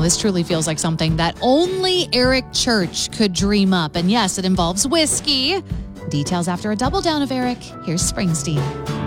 this truly feels like something that only Eric Church could dream up. And yes, it involves whiskey. Details after a double down of Eric. Here's Springsteen.